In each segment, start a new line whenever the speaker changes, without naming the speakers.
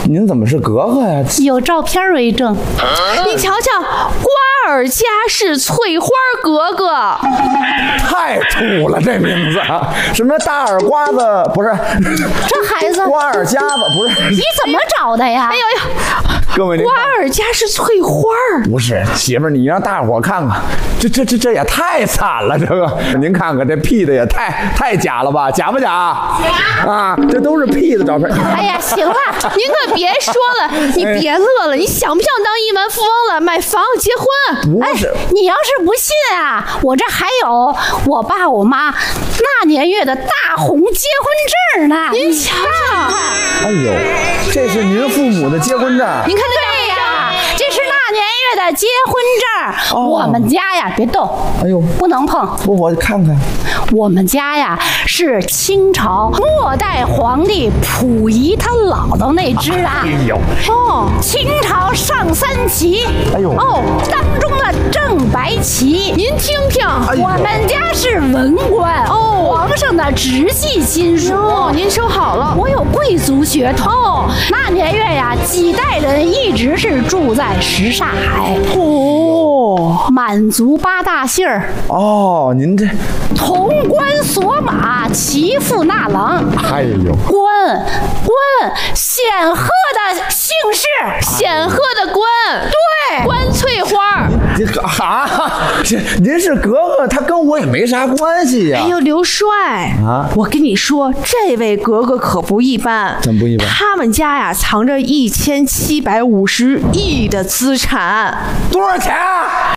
您怎么是格格呀？
有照片为证。
你瞧瞧，瓜尔佳氏翠花格格，
太土了，这名字啊！什么大耳瓜子？不是，
这孩子
瓜尔佳子不是？
你怎么找的呀？
哎呦呦，
各位，
瓜尔佳氏翠花
不是媳妇儿，你让大伙看看，这也太惨了，这个您看看这 P 的也太假了吧？假不假？啊，这都是 P 的照片。
哎呀，行了，
您可别说了，你别乐了，你想不想当亿万富翁了？买房结婚？
不是，
你要是不信啊，我这还有我爸我妈那年月的大红结婚证呢。
您瞧瞧，
哎呦，这是您父母的结婚证。
您看这
对呀，这是那年月的结婚证。我们家呀，别动，
哎呦，
不能碰。
我看看。
我们家呀是清朝末代皇帝溥仪他姥姥那支啊。
哎呦，
哦，
清朝上三旗。
哎呦，
哦，当中的正白旗。
您听听，
我们家是文官哦，皇上的直系亲属。
哦，您收好了，
我有贵族血统。那年月呀，几代人一直是住在什刹海。
哦，
满族八大姓儿。
哦，您这，
潼关索马，骑父纳郎。
哎呦，
官，显赫的姓氏，
显赫的官，
对，
关翠花。
这您是格格，他跟我也没啥关系呀。
哎呦，刘帅
啊，
我跟你说，这位格格可不一般。
怎么不一般？
他们家呀藏着1750亿的资产。
多少钱啊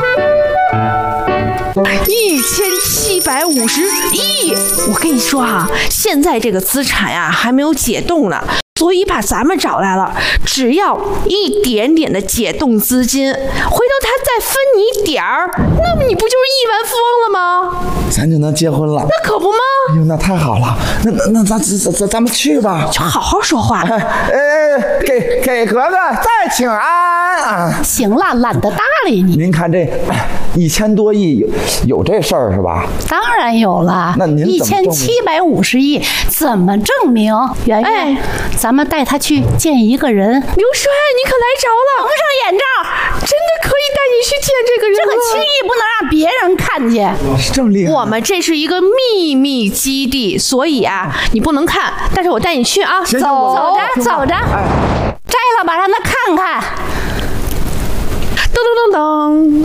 ？1750亿！我跟你说哈，现在这个资产呀还没有解冻呢。所以把咱们找来了，只要一点点的解冻资金，回头他再分你一点儿，那么你不就是亿万富翁了吗？
咱就能结婚了。
那可不吗？
哎呦，那太好了，那咱们去吧。
就好好说话。
给格格再请安啊！
行了，懒得搭理你。
您看这1000多亿有这事儿是吧？
当然有了。
那您怎么证明
1750亿怎么证明？圆圆，咱们带他去见一个人。
刘帅，你可来着了！
蒙上眼罩，
真的可以带你去见这个人
这个轻易不能让别人看见。
正厉害。
我们这是一个秘密基地，所以啊，你不能看，但是我带你去啊。
走
走着，摘了吧，让他看看。
噔噔噔噔，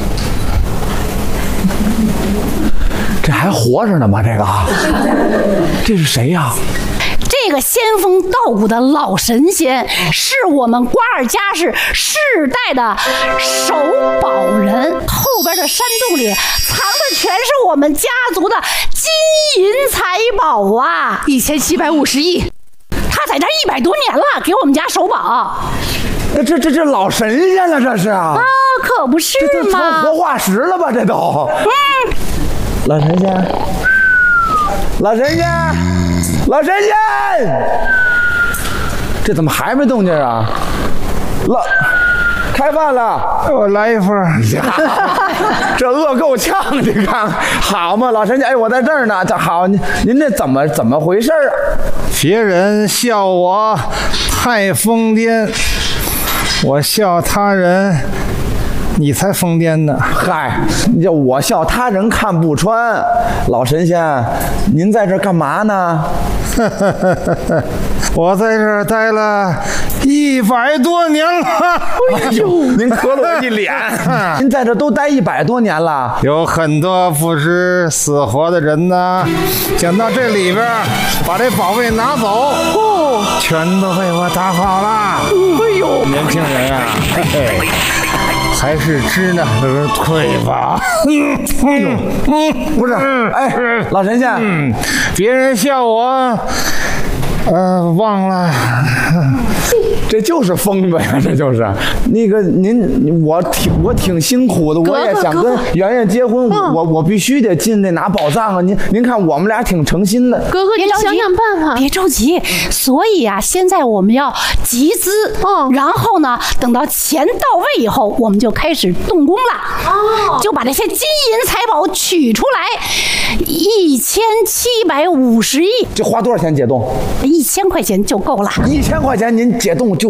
这还活着呢吗？这是谁呀？
这个仙风道骨的老神仙是我们瓜尔佳氏世代的守宝人，后边的山洞里藏的全是我们家族的金银财宝啊
！1750亿，
他在这100多年了，给我们家守宝。
那这老神仙了，这是啊！
可不是吗？
这成活化石了吧？这都。老神仙，这怎么还没动静啊？开饭了，
我来一份。
这饿够呛，你看好吗？老神仙，哎，我在这儿呢。这好，您这怎么回事啊？
别人笑我太疯癫，我笑他人，你才疯癫呢。
嗨，我笑他人看不穿。老神仙，您在这干嘛呢？
我在这儿待了100多年了。
哎呦，您磕了我一脸。您在这都待100多年了，
有很多不知死活的人呢，想到这里边把这宝贝拿走，全都被我打跑了。
哎呦，
年轻人啊，还是知难而退吧。
不是，哎，老神仙，
别人笑我，忘了，
这就是疯子呀，这就是那个我挺辛苦的，我也想跟圆圆结婚，我必须得进那拿宝藏啊！您看我们俩挺诚心的，
哥哥，你想想办法，
别着急。所以啊，现在我们要集资，然后呢，等到钱到位以后，我们就开始动工了，就把这些金银财宝取出来，1750亿，
这花多少钱解冻
？1000块钱就够了。
？1000块钱您解冻就